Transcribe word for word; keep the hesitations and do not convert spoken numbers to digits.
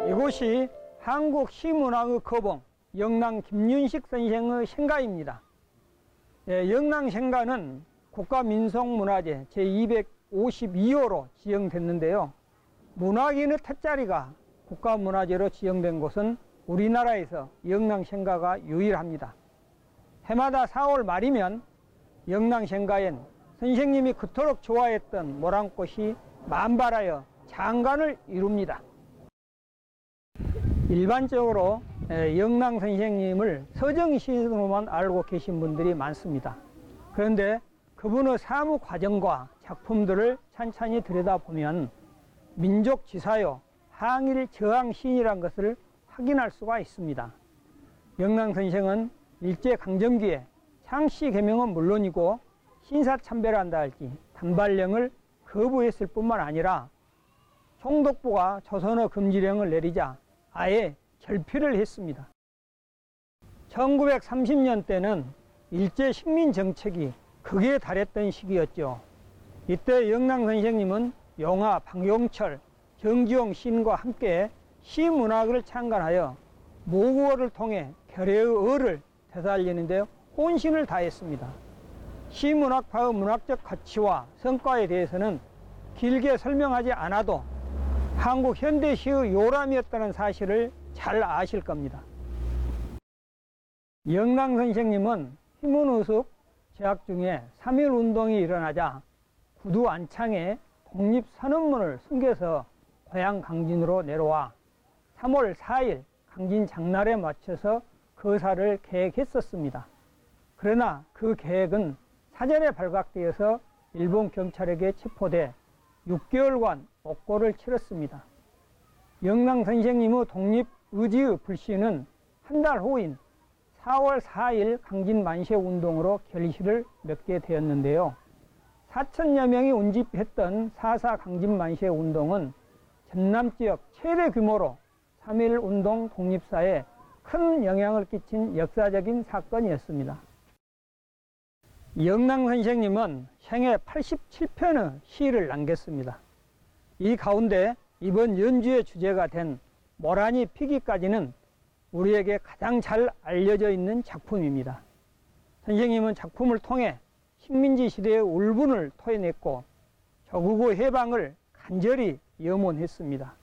이곳이 한국 시문학의 거봉 영랑 김윤식 선생의 생가입니다. 예, 영랑 생가는 국가민속문화재 제이백오십이 호로 지정됐는데요. 문학인의 탯자리가 국가문화재로 지정된 곳은 우리나라에서 영랑 생가가 유일합니다. 해마다 사월 말이면 영랑 생가엔 선생님이 그토록 좋아했던 모란꽃이 만발하여 장관을 이룹니다. 일반적으로 영랑 선생님을 서정 시인으로만 알고 계신 분들이 많습니다. 그런데 그분의 사무 과정과 작품들을 찬찬히 들여다보면 민족 지사요, 항일 저항 시인이라는 것을 확인할 수가 있습니다. 영랑 선생은 일제강점기에 창씨 개명은 물론이고 신사참배를 한다 할지 단발령을 거부했을 뿐만 아니라 총독부가 조선어 금지령을 내리자 아예 결필을 했습니다. 천구백삼십 년대는 일제 식민 정책이 극에 달했던 시기였죠. 이때 영랑 선생님은 영화 박용철, 정지용 시인과 함께 시문학을 창간하여 모국어를 통해 결의의 어를 되살리는 데 혼신을 다했습니다. 시문학파의 문학적 가치와 성과에 대해서는 길게 설명하지 않아도 한국 현대시의 요람이었다는 사실을 잘 아실 겁니다. 영랑 선생님은 희문우숙 재학 중에 삼일 운동이 일어나자 구두 안창에 독립선언문을 숨겨서 고향 강진으로 내려와 삼월 사일 강진 장날에 맞춰서 거사를 계획했었습니다. 그러나 그 계획은 사전에 발각되어서 일본 경찰에게 체포돼 육 개월간 옥고를 치렀습니다. 영랑 선생님의 독립의지의 불씨는 한 달 후인 사월 사일 강진 만세 운동으로 결실을 맺게 되었는데요. 사천여 명이 운집했던 사사 강진 만세 운동은 전남 지역 최대 규모로 삼일 운동 독립사에 큰 영향을 끼친 역사적인 사건이었습니다. 영랑 선생님은 생애 팔십칠 편의 시를 남겼습니다. 이 가운데 이번 연주의 주제가 된 모란이 피기까지는 우리에게 가장 잘 알려져 있는 작품입니다. 선생님은 작품을 통해 식민지 시대의 울분을 토해냈고 조국의 해방을 간절히 염원했습니다.